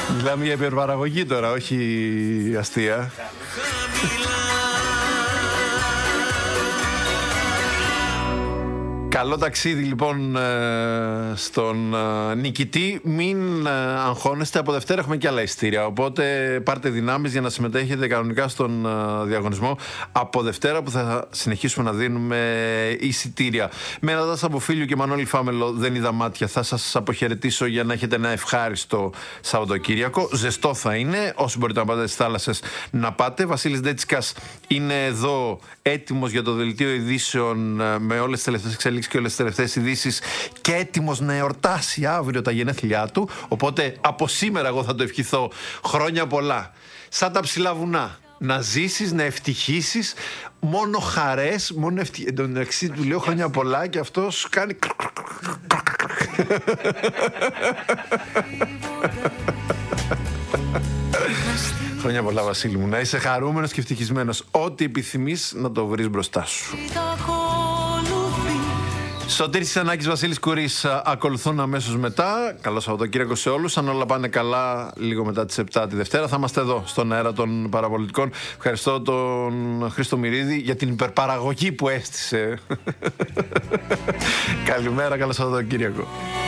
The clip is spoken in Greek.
Μιλάμε για υπερπαραγωγή τώρα, όχι αστεία. Καλό ταξίδι λοιπόν στον νικητή. Μην αγχώνεστε, από Δευτέρα έχουμε και άλλα ειστήρια. Οπότε πάρτε δυνάμεις για να συμμετέχετε κανονικά στον διαγωνισμό από Δευτέρα, που θα συνεχίσουμε να δίνουμε εισιτήρια. Με Νατάσα από Φίλιο και Μανώλη Φάμελο, δεν είδα μάτια. Θα σας αποχαιρετήσω για να έχετε ένα ευχάριστο Σαββατοκύριακο. Ζεστό θα είναι. Όσοι μπορείτε να πάτε στις θάλασσες, να πάτε. Βασίλης Ντέτσικας είναι εδώ έτοιμος για το δελτίο ειδήσεων με όλες τις τελευταίες εξελίξεις και όλες τις τελευταίες ειδήσεις και έτοιμος να εορτάσει αύριο τα γενέθλιά του. Οπότε από σήμερα εγώ θα το ευχηθώ χρόνια πολλά. Σαν τα ψηλά βουνά. Να ζήσεις, να ευτυχήσεις, μόνο χαρές, μόνο ευτυχίες. Εν τω μεταξύ του λέω χρόνια πολλά και αυτός κάνει... Χρόνια πολλά, Βασίλη μου. Να είσαι χαρούμενος και ευτυχισμένος. Ό,τι επιθυμείς να το βρεις μπροστά σου. Σωτήρης Θησανάκης, Βασίλης Κουρής ακολουθούν αμέσως μετά. Καλό Σαββατοκύριακο σε όλους. Αν όλα πάνε καλά, λίγο μετά τις 7 τη Δευτέρα θα είμαστε εδώ στον αέρα των παραπολιτικών. Ευχαριστώ τον Χρήστο Μυρίδη για την υπερπαραγωγή που έστησε. Καλημέρα, καλό Σαββατοκύριακο.